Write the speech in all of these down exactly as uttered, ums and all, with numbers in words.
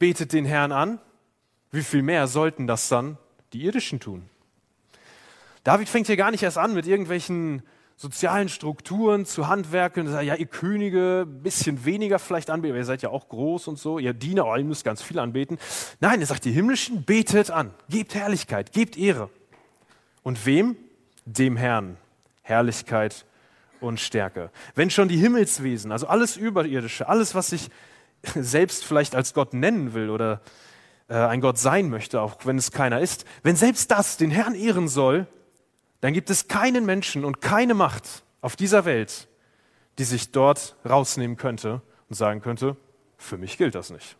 betet den Herrn an, wie viel mehr sollten das dann die Irdischen tun? David fängt hier gar nicht erst an mit irgendwelchen sozialen Strukturen zu handwerken. Sagt, ja, ihr Könige, ein bisschen weniger vielleicht anbeten, ihr seid ja auch groß und so, ihr Diener, oh, ihr müsst ganz viel anbeten. Nein, er sagt, die Himmlischen, betet an, gebt Herrlichkeit, gebt Ehre. Und wem? Dem Herrn. Herrlichkeit und Stärke. Wenn schon die Himmelswesen, also alles Überirdische, alles, was sich selbst vielleicht als Gott nennen will oder äh, ein Gott sein möchte, auch wenn es keiner ist, wenn selbst das den Herrn ehren soll, dann gibt es keinen Menschen und keine Macht auf dieser Welt, die sich dort rausnehmen könnte und sagen könnte, für mich gilt das nicht.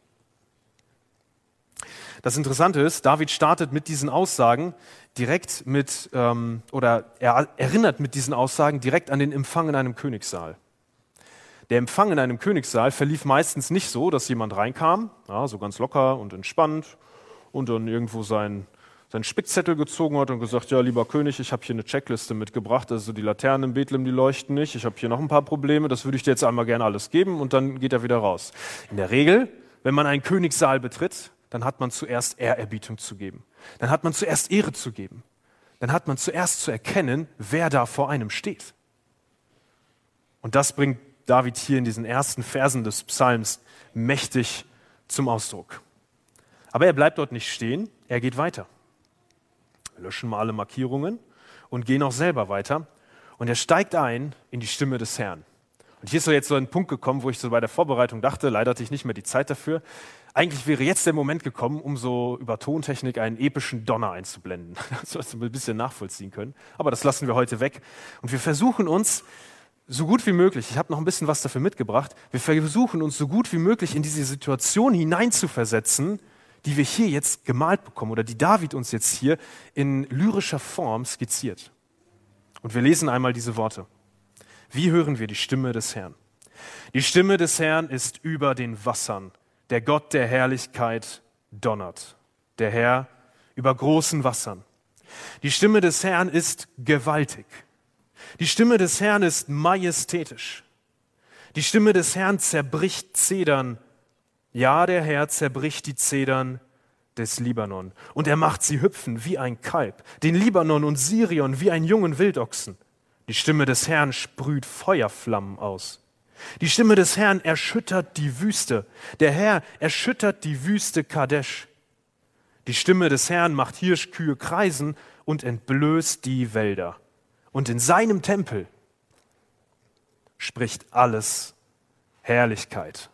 Das Interessante ist, David startet mit diesen Aussagen direkt mit, ähm, oder er erinnert mit diesen Aussagen direkt an den Empfang in einem Königssaal. Der Empfang in einem Königssaal verlief meistens nicht so, dass jemand reinkam, ja, so ganz locker und entspannt und dann irgendwo sein seinen Spickzettel gezogen hat und gesagt, ja, lieber König, ich habe hier eine Checkliste mitgebracht, also die Laternen in Bethlehem, die leuchten nicht, ich habe hier noch ein paar Probleme, das würde ich dir jetzt einmal gerne alles geben und dann geht er wieder raus. In der Regel, wenn man einen Königssaal betritt, dann hat man zuerst Ehrerbietung zu geben. Dann hat man zuerst Ehre zu geben. Dann hat man zuerst zu erkennen, wer da vor einem steht. Und das bringt David hier in diesen ersten Versen des Psalms mächtig zum Ausdruck. Aber er bleibt dort nicht stehen, er geht weiter. Wir löschen mal alle Markierungen und gehen auch selber weiter. Und er steigt ein in die Stimme des Herrn. Und hier ist so jetzt so ein Punkt gekommen, wo ich so bei der Vorbereitung dachte, leider hatte ich nicht mehr die Zeit dafür. Eigentlich wäre jetzt der Moment gekommen, um so über Tontechnik einen epischen Donner einzublenden, dass wir ein bisschen nachvollziehen können. Aber das lassen wir heute weg. Und wir versuchen uns so gut wie möglich, ich habe noch ein bisschen was dafür mitgebracht, wir versuchen uns so gut wie möglich in diese Situation hineinzuversetzen, die wir hier jetzt gemalt bekommen oder die David uns jetzt hier in lyrischer Form skizziert. Und wir lesen einmal diese Worte. Wie hören wir die Stimme des Herrn? Die Stimme des Herrn ist über den Wassern. Der Gott der Herrlichkeit donnert. Der Herr über großen Wassern. Die Stimme des Herrn ist gewaltig. Die Stimme des Herrn ist majestätisch. Die Stimme des Herrn zerbricht Zedern. Ja, der Herr zerbricht die Zedern des Libanon. Und er macht sie hüpfen wie ein Kalb. Den Libanon und Sirion wie einen jungen Wildochsen. Die Stimme des Herrn sprüht Feuerflammen aus. Die Stimme des Herrn erschüttert die Wüste. Der Herr erschüttert die Wüste Kadesh. Die Stimme des Herrn macht Hirschkühe kreisen und entblößt die Wälder. Und in seinem Tempel spricht alles Herrlichkeit.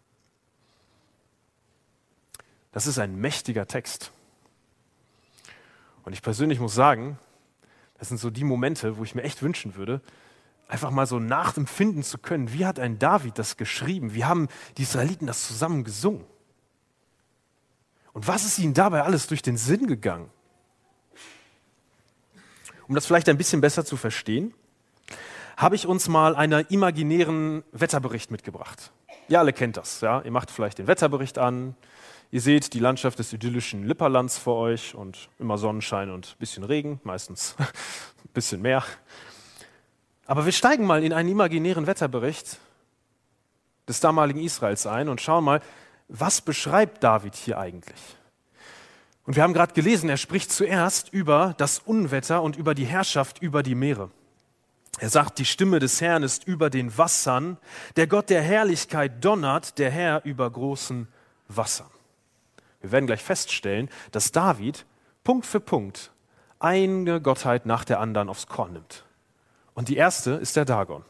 Das ist ein mächtiger Text. Und ich persönlich muss sagen, das sind so die Momente, wo ich mir echt wünschen würde, einfach mal so nachempfinden zu können, wie hat ein David das geschrieben? Wie haben die Israeliten das zusammen gesungen? Und was ist ihnen dabei alles durch den Sinn gegangen? Um das vielleicht ein bisschen besser zu verstehen, habe ich uns mal einen imaginären Wetterbericht mitgebracht. Ihr alle kennt das, ja? Ihr macht vielleicht den Wetterbericht an, ihr seht die Landschaft des idyllischen Lipperlands vor euch und immer Sonnenschein und ein bisschen Regen, meistens ein bisschen mehr. Aber wir steigen mal in einen imaginären Wetterbericht des damaligen Israels ein und schauen mal, was beschreibt David hier eigentlich? Und wir haben gerade gelesen, er spricht zuerst über das Unwetter und über die Herrschaft über die Meere. Er sagt, die Stimme des Herrn ist über den Wassern, der Gott der Herrlichkeit donnert, der Herr über großen Wassern. Wir werden gleich feststellen, dass David Punkt für Punkt eine Gottheit nach der anderen aufs Korn nimmt. Und die erste ist der Dagon.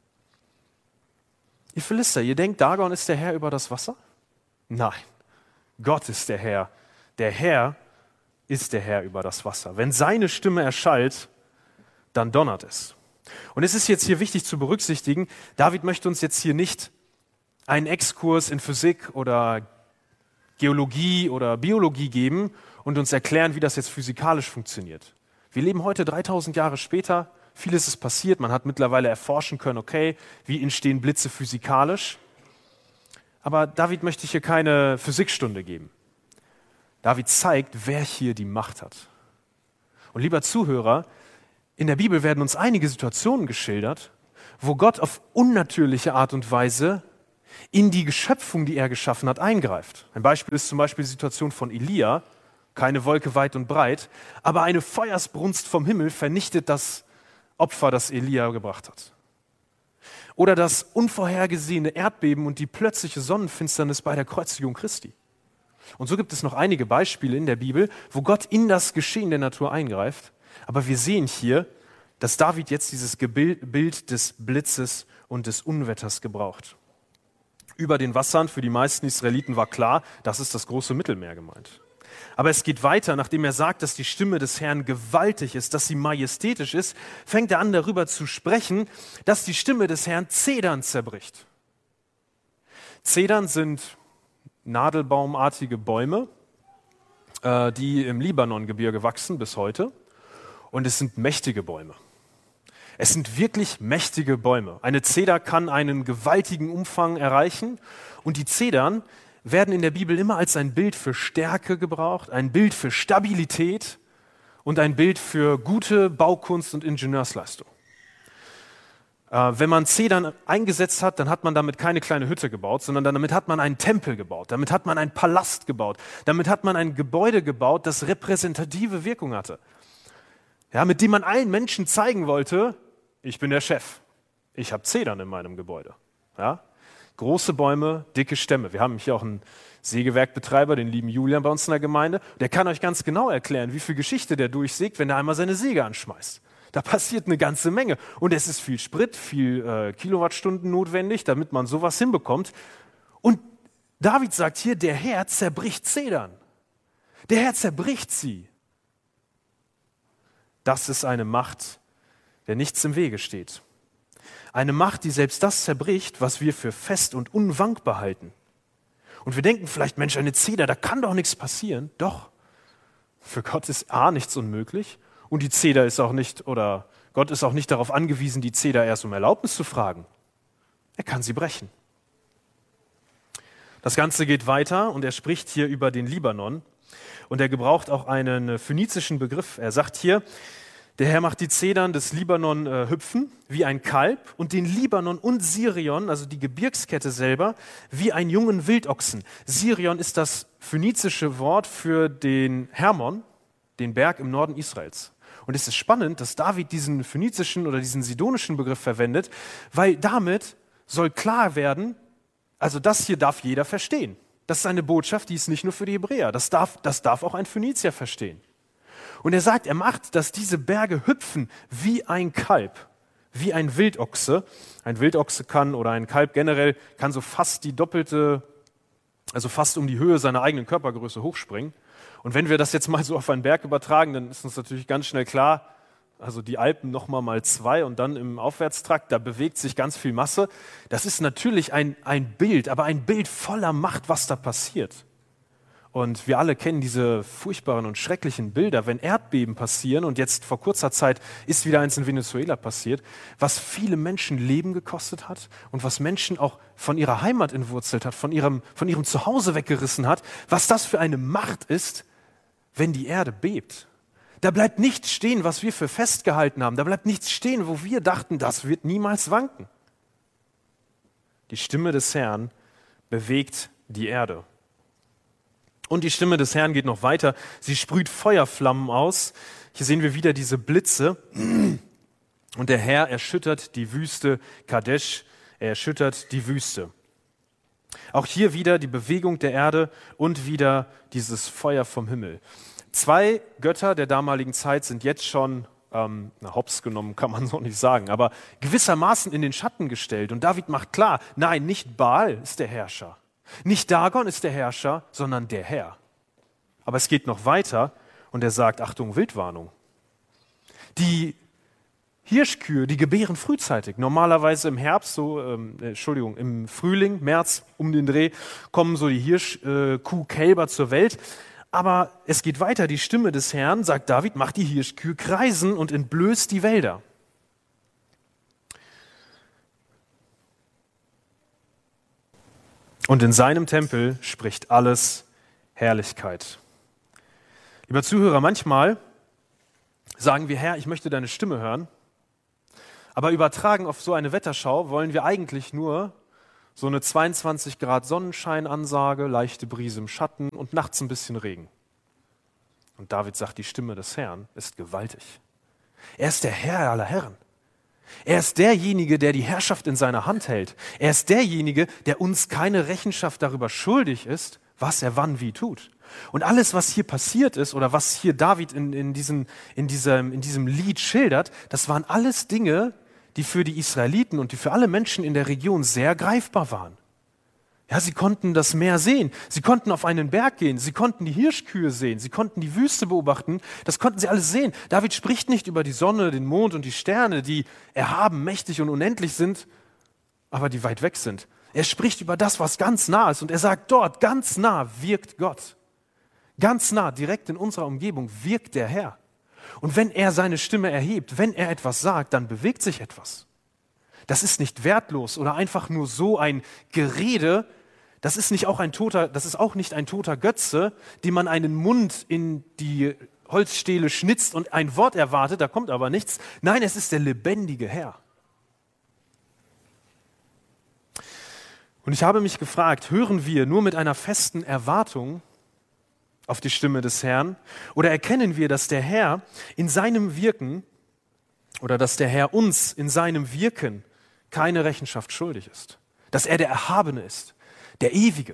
Ihr Philister, ihr denkt, Dagon ist der Herr über das Wasser? Nein, Gott ist der Herr. Der Herr ist der Herr über das Wasser. Wenn seine Stimme erschallt, dann donnert es. Und es ist jetzt hier wichtig zu berücksichtigen, David möchte uns jetzt hier nicht einen Exkurs in Physik oder Geologie oder Biologie geben und uns erklären, wie das jetzt physikalisch funktioniert. Wir leben heute dreitausend Jahre später, vieles ist passiert, man hat mittlerweile erforschen können, okay, wie entstehen Blitze physikalisch. Aber David möchte hier keine Physikstunde geben. David zeigt, wer hier die Macht hat. Und lieber Zuhörer, in der Bibel werden uns einige Situationen geschildert, wo Gott auf unnatürliche Art und Weise in die Geschöpfung, die er geschaffen hat, eingreift. Ein Beispiel ist zum Beispiel die Situation von Elia, keine Wolke weit und breit, aber eine Feuersbrunst vom Himmel vernichtet das Opfer, das Elia gebracht hat. Oder das unvorhergesehene Erdbeben und die plötzliche Sonnenfinsternis bei der Kreuzigung Christi. Und so gibt es noch einige Beispiele in der Bibel, wo Gott in das Geschehen der Natur eingreift. Aber wir sehen hier, dass David jetzt dieses Bild des Blitzes und des Unwetters gebraucht. Über den Wassern für die meisten Israeliten war klar, das ist das große Mittelmeer gemeint. Aber es geht weiter, nachdem er sagt, dass die Stimme des Herrn gewaltig ist, dass sie majestätisch ist, fängt er an darüber zu sprechen, dass die Stimme des Herrn Zedern zerbricht. Zedern sind nadelbaumartige Bäume, äh, die im Libanongebirge wachsen bis heute. Und es sind mächtige Bäume. Es sind wirklich mächtige Bäume. Eine Zeder kann einen gewaltigen Umfang erreichen. Und die Zedern werden in der Bibel immer als ein Bild für Stärke gebraucht, ein Bild für Stabilität und ein Bild für gute Baukunst und Ingenieursleistung. Äh, wenn man Zedern eingesetzt hat, dann hat man damit keine kleine Hütte gebaut, sondern damit hat man einen Tempel gebaut, damit hat man einen Palast gebaut, damit hat man ein Gebäude gebaut, das repräsentative Wirkung hatte. Ja, mit dem man allen Menschen zeigen wollte, ich bin der Chef, ich habe Zedern in meinem Gebäude. Ja? Große Bäume, dicke Stämme. Wir haben hier auch einen Sägewerkbetreiber, den lieben Julian bei uns in der Gemeinde. Der kann euch ganz genau erklären, wie viel Geschichte der durchsägt, wenn er einmal seine Säge anschmeißt. Da passiert eine ganze Menge. Und es ist viel Sprit, viel äh, Kilowattstunden notwendig, damit man sowas hinbekommt. Und David sagt hier, der Herr zerbricht Zedern. Der Herr zerbricht sie. Das ist eine Macht, der nichts im Wege steht. Eine Macht, die selbst das zerbricht, was wir für fest und unwankbar halten. Und wir denken vielleicht, Mensch, eine Zeder, da kann doch nichts passieren. Doch, für Gott ist A, nichts unmöglich. Und die Zeder ist auch nicht, oder Gott ist auch nicht darauf angewiesen, die Zeder erst um Erlaubnis zu fragen. Er kann sie brechen. Das Ganze geht weiter und er spricht hier über den Libanon. Und er gebraucht auch einen phönizischen Begriff. Er sagt hier, der Herr macht die Zedern des Libanon äh, hüpfen wie ein Kalb und den Libanon und Sirion, also die Gebirgskette selber, wie einen jungen Wildochsen. Sirion ist das phönizische Wort für den Hermon, den Berg im Norden Israels. Und es ist spannend, dass David diesen phönizischen oder diesen sidonischen Begriff verwendet, weil damit soll klar werden, also das hier darf jeder verstehen. Das ist eine Botschaft, die ist nicht nur für die Hebräer, das darf, das darf auch ein Phönizier verstehen. Und er sagt, er macht, dass diese Berge hüpfen wie ein Kalb, wie ein Wildochse. Ein Wildochse kann, oder ein Kalb generell, kann so fast die doppelte, also fast um die Höhe seiner eigenen Körpergröße hochspringen. Und wenn wir das jetzt mal so auf einen Berg übertragen, dann ist uns natürlich ganz schnell klar, also die Alpen nochmal mal zwei und dann im Aufwärtstrakt, da bewegt sich ganz viel Masse. Das ist natürlich ein, ein Bild, aber ein Bild voller Macht, was da passiert. Und wir alle kennen diese furchtbaren und schrecklichen Bilder, wenn Erdbeben passieren, und jetzt vor kurzer Zeit ist wieder eins in Venezuela passiert, was viele Menschen Leben gekostet hat und was Menschen auch von ihrer Heimat entwurzelt hat, von ihrem, von ihrem Zuhause weggerissen hat, was das für eine Macht ist, wenn die Erde bebt. Da bleibt nichts stehen, was wir für festgehalten haben. Da bleibt nichts stehen, wo wir dachten, das wird niemals wanken. Die Stimme des Herrn bewegt die Erde. Und die Stimme des Herrn geht noch weiter. Sie sprüht Feuerflammen aus. Hier sehen wir wieder diese Blitze. Und der Herr erschüttert die Wüste Kadesh. Er erschüttert die Wüste. Auch hier wieder die Bewegung der Erde und wieder dieses Feuer vom Himmel. Zwei Götter der damaligen Zeit sind jetzt schon, ähm, na, hops genommen kann man so nicht sagen, aber gewissermaßen in den Schatten gestellt. Und David macht klar, nein, nicht Baal ist der Herrscher. Nicht Dagon ist der Herrscher, sondern der Herr. Aber es geht noch weiter und er sagt, Achtung, Wildwarnung. Die Hirschkühe, die gebären frühzeitig. Normalerweise im Herbst, so, ähm, Entschuldigung, im Frühling, März um den Dreh, kommen so die Hirschkuhkälber äh, zur Welt. Aber es geht weiter, die Stimme des Herrn, sagt David, macht die Hirschkühe kreisen und entblößt die Wälder. Und in seinem Tempel spricht alles Herrlichkeit. Lieber Zuhörer, manchmal sagen wir, Herr, ich möchte deine Stimme hören, aber übertragen auf so eine Wetterschau wollen wir eigentlich nur So eine zweiundzwanzig Grad Sonnenscheinansage, leichte Brise im Schatten und nachts ein bisschen Regen. Und David sagt, die Stimme des Herrn ist gewaltig. Er ist der Herr aller Herren. Er ist derjenige, der die Herrschaft in seiner Hand hält. Er ist derjenige, der uns keine Rechenschaft darüber schuldig ist, was er wann wie tut. Und alles, was hier passiert ist oder was hier David in, in, diesen, in, diesem, in diesem Lied schildert, das waren alles Dinge, die für die Israeliten und die für alle Menschen in der Region sehr greifbar waren. Ja, sie konnten das Meer sehen, sie konnten auf einen Berg gehen, sie konnten die Hirschkühe sehen, sie konnten die Wüste beobachten, das konnten sie alles sehen. David spricht nicht über die Sonne, den Mond und die Sterne, die erhaben, mächtig und unendlich sind, aber die weit weg sind. Er spricht über das, was ganz nah ist und er sagt dort, ganz nah wirkt Gott. Ganz nah, direkt in unserer Umgebung wirkt der Herr. Und wenn er seine Stimme erhebt, wenn er etwas sagt, dann bewegt sich etwas. Das ist nicht wertlos oder einfach nur so ein Gerede. Das ist nicht auch ein toter, das ist auch nicht ein toter Götze, dem man einen Mund in die Holzstähle schnitzt und ein Wort erwartet, da kommt aber nichts. Nein, es ist der lebendige Herr. Und ich habe mich gefragt, hören wir nur mit einer festen Erwartung auf die Stimme des Herrn? Oder erkennen wir, dass der Herr in seinem Wirken oder dass der Herr uns in seinem Wirken keine Rechenschaft schuldig ist? Dass er der Erhabene ist, der Ewige.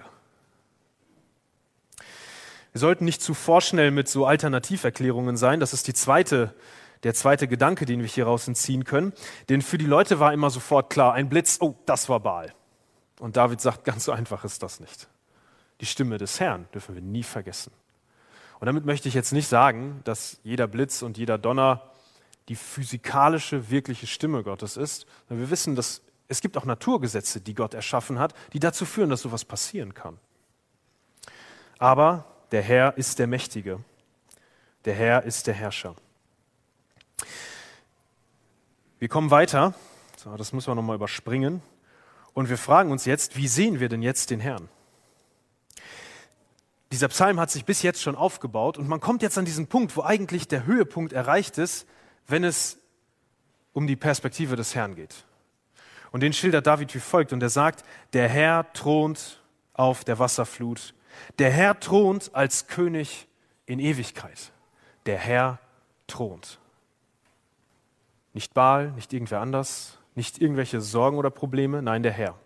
Wir sollten nicht zu vorschnell mit so Alternativerklärungen sein. Das ist die zweite, der zweite Gedanke, den wir hier raus entziehen können. Denn für die Leute war immer sofort klar, ein Blitz, oh, das war Baal. Und David sagt, ganz so einfach ist das nicht. Die Stimme des Herrn dürfen wir nie vergessen. Und damit möchte ich jetzt nicht sagen, dass jeder Blitz und jeder Donner die physikalische, wirkliche Stimme Gottes ist. Wir wissen, dass es gibt auch Naturgesetze, die Gott erschaffen hat, die dazu führen, dass sowas passieren kann. Aber der Herr ist der Mächtige. Der Herr ist der Herrscher. Wir kommen weiter. So, das müssen wir nochmal überspringen. Und wir fragen uns jetzt, wie sehen wir denn jetzt den Herrn? Dieser Psalm hat sich bis jetzt schon aufgebaut und man kommt jetzt an diesen Punkt, wo eigentlich der Höhepunkt erreicht ist, wenn es um die Perspektive des Herrn geht. Und den schildert David wie folgt und er sagt, der Herr thront auf der Wasserflut. Der Herr thront als König in Ewigkeit. Der Herr thront. Nicht Baal, nicht irgendwer anders, nicht irgendwelche Sorgen oder Probleme, nein, der Herr.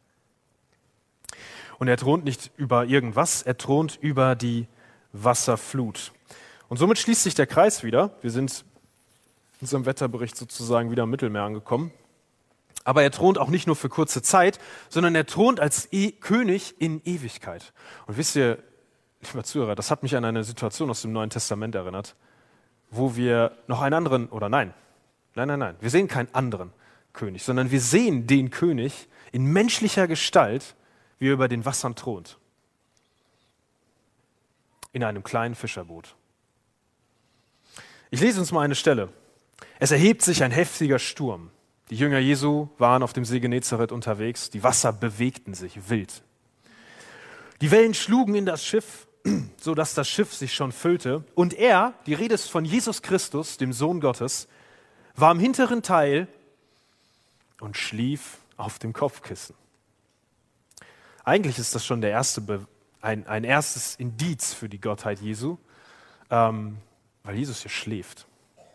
Und er thront nicht über irgendwas, er thront über die Wasserflut. Und somit schließt sich der Kreis wieder. Wir sind in unserem Wetterbericht sozusagen wieder am Mittelmeer angekommen. Aber er thront auch nicht nur für kurze Zeit, sondern er thront als e- König in Ewigkeit. Und wisst ihr, lieber Zuhörer, das hat mich an eine Situation aus dem Neuen Testament erinnert, wo wir noch einen anderen, oder nein, nein, nein, nein, wir sehen keinen anderen König, sondern wir sehen den König in menschlicher Gestalt, wie er über den Wassern thront. In einem kleinen Fischerboot. Ich lese uns mal eine Stelle. Es erhebt sich ein heftiger Sturm. Die Jünger Jesu waren auf dem See Genezareth unterwegs. Die Wasser bewegten sich wild. Die Wellen schlugen in das Schiff, sodass das Schiff sich schon füllte. Und er, die Rede ist von Jesus Christus, dem Sohn Gottes, war im hinteren Teil und schlief auf dem Kopfkissen. Eigentlich ist das schon der erste Be- ein, ein erstes Indiz für die Gottheit Jesu, ähm, weil Jesus hier schläft.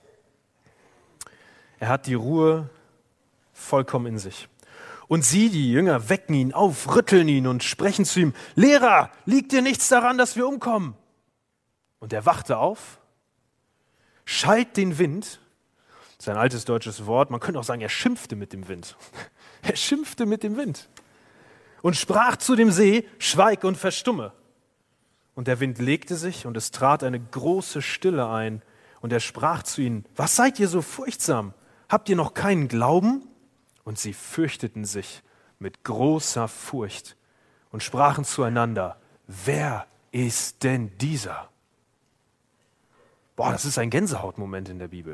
Er hat die Ruhe vollkommen in sich. Und sie, die Jünger, wecken ihn auf, rütteln ihn und sprechen zu ihm, Lehrer, liegt dir nichts daran, dass wir umkommen? Und er wachte auf, schalt den Wind, das ist ein altes deutsches Wort, man könnte auch sagen, er schimpfte mit dem Wind. Er schimpfte mit dem Wind und sprach zu dem See, schweig und verstumme. Und der Wind legte sich und es trat eine große Stille ein. Und er sprach zu ihnen, was seid ihr so furchtsam? Habt ihr noch keinen Glauben? Und sie fürchteten sich mit großer Furcht und sprachen zueinander, wer ist denn dieser? Boah, das ist ein Gänsehautmoment in der Bibel.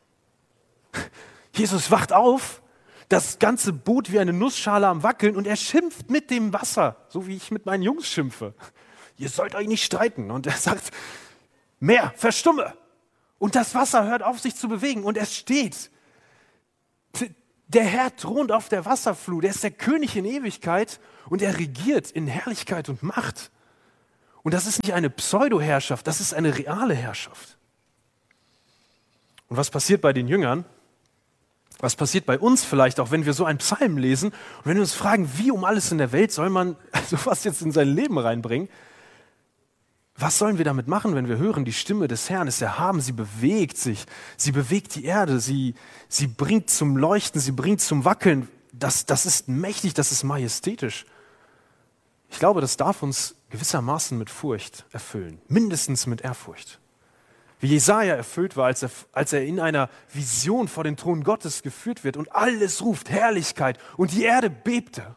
Jesus wacht auf, das ganze Boot wie eine Nussschale am Wackeln und er schimpft mit dem Wasser, so wie ich mit meinen Jungs schimpfe. Ihr sollt euch nicht streiten. Und er sagt, Meer, verstumme. Und das Wasser hört auf, sich zu bewegen und es steht. Der Herr thront auf der Wasserflut, er ist der König in Ewigkeit und er regiert in Herrlichkeit und Macht. Und das ist nicht eine Pseudo-Herrschaft, das ist eine reale Herrschaft. Und was passiert bei den Jüngern? Was passiert bei uns vielleicht auch, wenn wir so einen Psalm lesen und wenn wir uns fragen, wie um alles in der Welt soll man sowas jetzt in sein Leben reinbringen? Was sollen wir damit machen, wenn wir hören, die Stimme des Herrn ist erhaben, sie bewegt sich, sie bewegt die Erde, sie, sie bringt zum Leuchten, sie bringt zum Wackeln. Das, das ist mächtig, das ist majestätisch. Ich glaube, das darf uns gewissermaßen mit Furcht erfüllen, mindestens mit Ehrfurcht. Wie Jesaja erfüllt war, als er, als er in einer Vision vor den Thron Gottes geführt wird und alles ruft Herrlichkeit und die Erde bebte.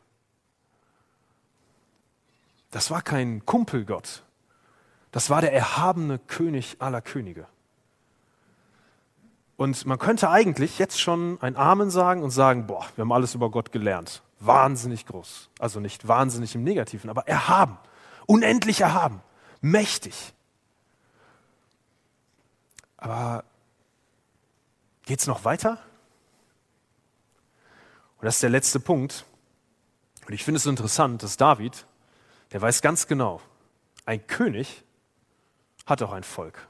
Das war kein Kumpelgott. Das war der erhabene König aller Könige. Und man könnte eigentlich jetzt schon ein Amen sagen und sagen, boah, wir haben alles über Gott gelernt. Wahnsinnig groß. Also nicht wahnsinnig im Negativen, aber erhaben. Unendlich erhaben. Mächtig. Aber geht's noch weiter? Und das ist der letzte Punkt. Und ich finde es so interessant, dass David, der weiß ganz genau, ein König hat auch ein Volk.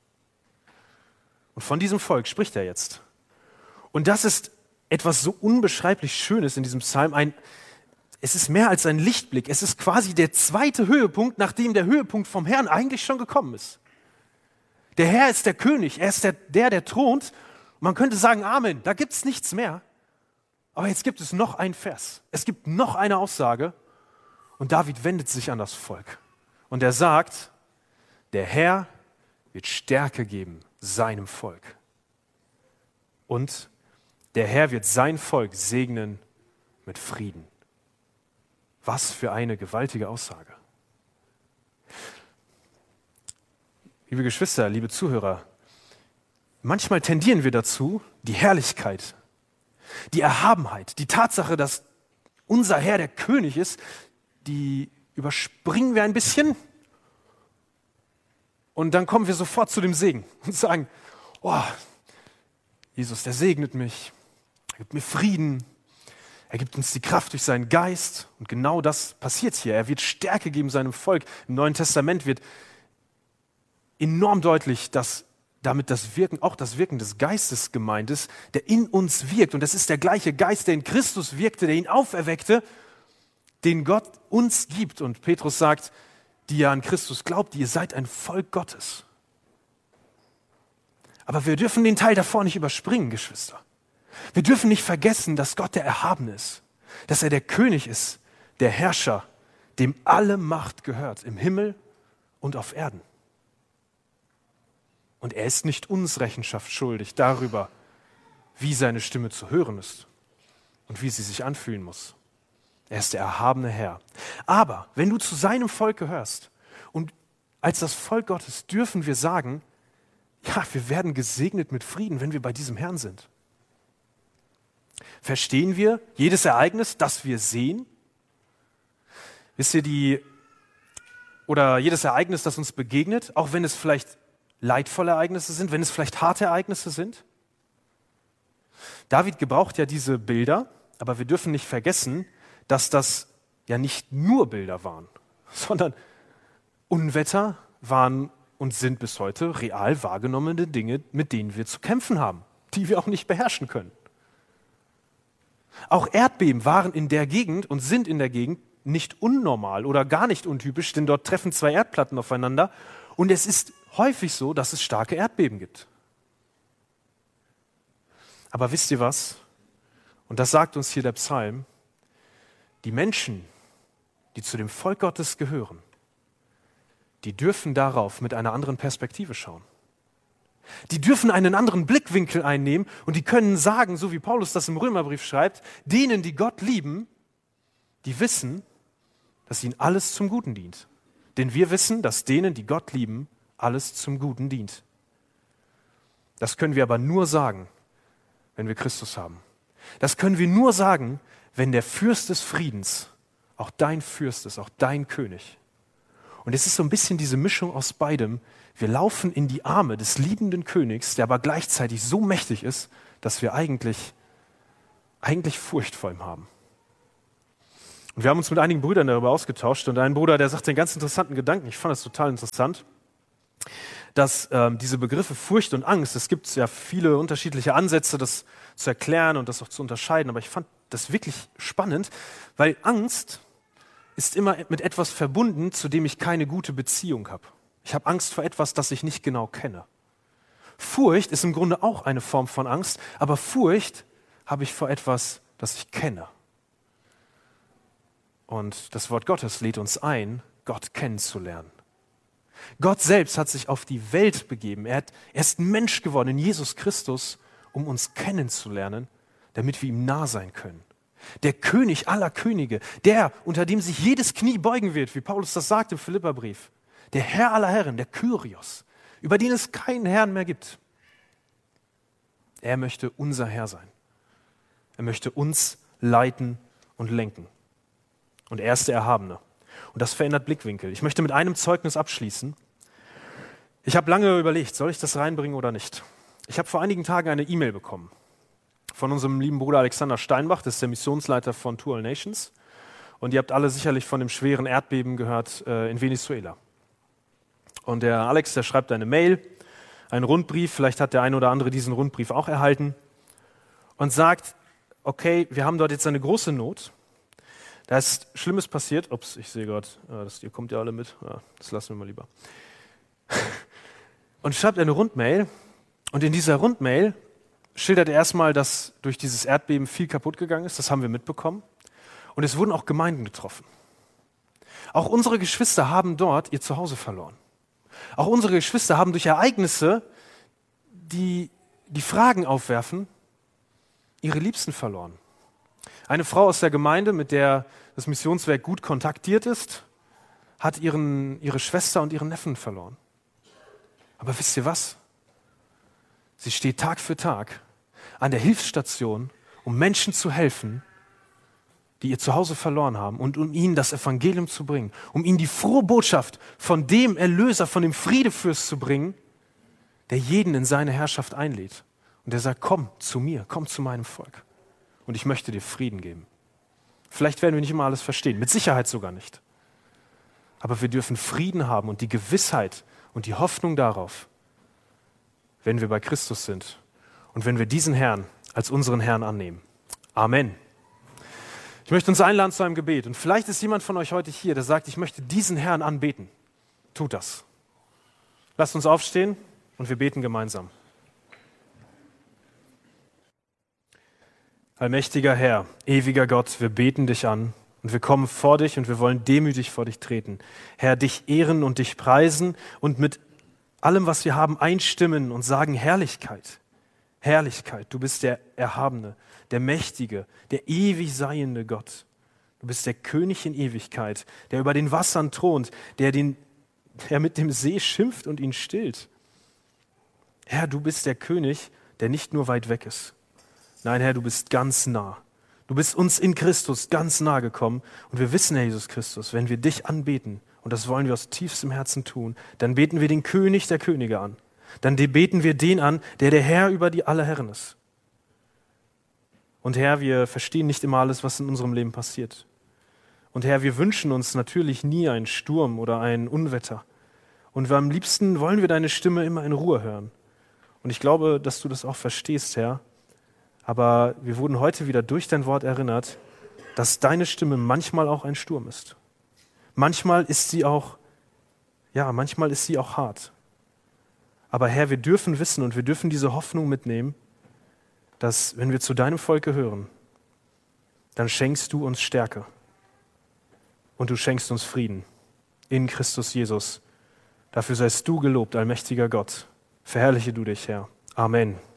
Und von diesem Volk spricht er jetzt. Und das ist etwas so unbeschreiblich Schönes in diesem Psalm. Ein, es ist mehr als ein Lichtblick. Es ist quasi der zweite Höhepunkt, nachdem der Höhepunkt vom Herrn eigentlich schon gekommen ist. Der Herr ist der König, er ist der, der, der thront. Man könnte sagen, Amen, da gibt es nichts mehr. Aber jetzt gibt es noch einen Vers. Es gibt noch eine Aussage. Und David wendet sich an das Volk. Und er sagt, der Herr wird Stärke geben seinem Volk. Und der Herr wird sein Volk segnen mit Frieden. Was für eine gewaltige Aussage. Liebe Geschwister, liebe Zuhörer, manchmal tendieren wir dazu, die Herrlichkeit, die Erhabenheit, die Tatsache, dass unser Herr der König ist, die überspringen wir ein bisschen. Und dann kommen wir sofort zu dem Segen und sagen, oh, Jesus, der segnet mich, er gibt mir Frieden, er gibt uns die Kraft durch seinen Geist. Und genau das passiert hier. Er wird Stärke geben seinem Volk. Im Neuen Testament wird enorm deutlich, dass damit das Wirken, auch das Wirken des Geistes gemeint ist, der in uns wirkt. Und das ist der gleiche Geist, der in Christus wirkte, der ihn auferweckte, den Gott uns gibt. Und Petrus sagt, die ihr an Christus glaubt, ihr seid ein Volk Gottes. Aber wir dürfen den Teil davor nicht überspringen, Geschwister. Wir dürfen nicht vergessen, dass Gott der Erhabene ist, dass er der König ist, der Herrscher, dem alle Macht gehört, im Himmel und auf Erden. Und er ist nicht uns Rechenschaft schuldig darüber, wie seine Stimme zu hören ist und wie sie sich anfühlen muss. Er ist der erhabene Herr. Aber wenn du zu seinem Volk gehörst und als das Volk Gottes dürfen wir sagen, ja, wir werden gesegnet mit Frieden, wenn wir bei diesem Herrn sind. Verstehen wir jedes Ereignis, das wir sehen? Wisst ihr, die, oder jedes Ereignis, das uns begegnet, auch wenn es vielleicht leidvolle Ereignisse sind, wenn es vielleicht harte Ereignisse sind? David gebraucht ja diese Bilder, aber wir dürfen nicht vergessen, dass das ja nicht nur Bilder waren, sondern Unwetter waren und sind bis heute real wahrgenommene Dinge, mit denen wir zu kämpfen haben, die wir auch nicht beherrschen können. Auch Erdbeben waren in der Gegend und sind in der Gegend nicht unnormal oder gar nicht untypisch, denn dort treffen zwei Erdplatten aufeinander und es ist häufig so, dass es starke Erdbeben gibt. Aber wisst ihr was? Und das sagt uns hier der Psalm, die Menschen, die zu dem Volk Gottes gehören, die dürfen darauf mit einer anderen Perspektive schauen. Die dürfen einen anderen Blickwinkel einnehmen und die können sagen, so wie Paulus das im Römerbrief schreibt, denen, die Gott lieben, die wissen, dass ihnen alles zum Guten dient. Denn wir wissen, dass denen, die Gott lieben, alles zum Guten dient. Das können wir aber nur sagen, wenn wir Christus haben. Das können wir nur sagen, wenn der Fürst des Friedens auch dein Fürst ist, auch dein König. Und es ist so ein bisschen diese Mischung aus beidem. Wir laufen in die Arme des liebenden Königs, der aber gleichzeitig so mächtig ist, dass wir eigentlich eigentlich Furcht vor ihm haben. Und wir haben uns mit einigen Brüdern darüber ausgetauscht und ein Bruder, der sagt einen ganz interessanten Gedanken, ich fand das total interessant, dass ähm, diese Begriffe Furcht und Angst, es gibt ja viele unterschiedliche Ansätze, das zu erklären und das auch zu unterscheiden, aber ich fand das wirklich spannend, weil Angst ist immer mit etwas verbunden, zu dem ich keine gute Beziehung habe. Ich habe Angst vor etwas, das ich nicht genau kenne. Furcht ist im Grunde auch eine Form von Angst, aber Furcht habe ich vor etwas, das ich kenne. Und das Wort Gottes lädt uns ein, Gott kennenzulernen. Gott selbst hat sich auf die Welt begeben. Er, hat, er ist Mensch geworden in Jesus Christus, um uns kennenzulernen, damit wir ihm nah sein können. Der König aller Könige, der, unter dem sich jedes Knie beugen wird, wie Paulus das sagt im Philipperbrief. Der Herr aller Herren, der Kyrios, über den es keinen Herrn mehr gibt. Er möchte unser Herr sein. Er möchte uns leiten und lenken. Und er ist der Erhabene. Und das verändert Blickwinkel. Ich möchte mit einem Zeugnis abschließen. Ich habe lange überlegt, soll ich das reinbringen oder nicht? Ich habe vor einigen Tagen eine E-Mail bekommen von unserem lieben Bruder Alexander Steinbach, das ist der Missionsleiter von Two All Nations. Und ihr habt alle sicherlich von dem schweren Erdbeben gehört äh, in Venezuela. Und der Alex, der schreibt eine Mail, einen Rundbrief, vielleicht hat der eine oder andere diesen Rundbrief auch erhalten, und sagt, okay, wir haben dort jetzt eine große Not. Da ist Schlimmes passiert. Ups, ich sehe gerade, äh, ihr kommt ja alle mit. Ja, das lassen wir mal lieber. Und schreibt eine Rundmail. Und in dieser Rundmail schildert er erstmal, dass durch dieses Erdbeben viel kaputt gegangen ist. Das haben wir mitbekommen. Und es wurden auch Gemeinden getroffen. Auch unsere Geschwister haben dort ihr Zuhause verloren. Auch unsere Geschwister haben durch Ereignisse, die die Fragen aufwerfen, ihre Liebsten verloren. Eine Frau aus der Gemeinde, mit der das Missionswerk gut kontaktiert ist, hat ihren, ihre Schwester und ihren Neffen verloren. Aber wisst ihr was? Sie steht Tag für Tag an der Hilfsstation, um Menschen zu helfen, die ihr Zuhause verloren haben, und um ihnen das Evangelium zu bringen, um ihnen die frohe Botschaft von dem Erlöser, von dem Friedefürst zu bringen, der jeden in seine Herrschaft einlädt. Und der sagt, komm zu mir, komm zu meinem Volk. Und ich möchte dir Frieden geben. Vielleicht werden wir nicht immer alles verstehen, mit Sicherheit sogar nicht. Aber wir dürfen Frieden haben und die Gewissheit und die Hoffnung darauf, wenn wir bei Christus sind und wenn wir diesen Herrn als unseren Herrn annehmen. Amen. Ich möchte uns einladen zu einem Gebet. Und vielleicht ist jemand von euch heute hier, der sagt, ich möchte diesen Herrn anbeten. Tut das. Lasst uns aufstehen und wir beten gemeinsam. Allmächtiger Herr, ewiger Gott, wir beten dich an und wir kommen vor dich und wir wollen demütig vor dich treten. Herr, dich ehren und dich preisen und mit allem, was wir haben, einstimmen und sagen Herrlichkeit. Herrlichkeit, du bist der Erhabene, der Mächtige, der ewig seiende Gott. Du bist der König in Ewigkeit, der über den Wassern thront, der, den, der mit dem See schimpft und ihn stillt. Herr, du bist der König, der nicht nur weit weg ist. Nein, Herr, du bist ganz nah. Du bist uns in Christus ganz nah gekommen. Und wir wissen, Herr Jesus Christus, wenn wir dich anbeten, und das wollen wir aus tiefstem Herzen tun, dann beten wir den König der Könige an. Dann beten wir den an, der der Herr über die alle Herren ist. Und Herr, wir verstehen nicht immer alles, was in unserem Leben passiert. Und Herr, wir wünschen uns natürlich nie einen Sturm oder ein Unwetter. Und wir am liebsten wollen wir deine Stimme immer in Ruhe hören. Und ich glaube, dass du das auch verstehst, Herr. Aber wir wurden heute wieder durch dein Wort erinnert, dass deine Stimme manchmal auch ein Sturm ist. Manchmal ist sie auch, ja, manchmal ist sie auch hart. Aber Herr, wir dürfen wissen und wir dürfen diese Hoffnung mitnehmen, dass, wenn wir zu deinem Volk gehören, dann schenkst du uns Stärke und du schenkst uns Frieden in Christus Jesus. Dafür seist du gelobt, allmächtiger Gott. Verherrliche du dich, Herr. Amen.